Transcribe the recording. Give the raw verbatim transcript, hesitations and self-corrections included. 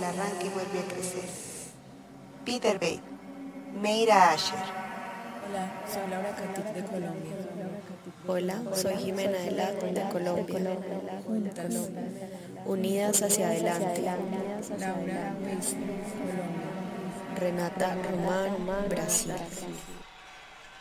el arranque vuelve a crecer. Peter Bate, Meira Asher. Hola, soy Laura Catic de Colombia. Hola, soy Jimena Delac de Colombia. Juntas, Unidas hacia adelante. Laura Peste, Colombia. Renata Román, Brasil.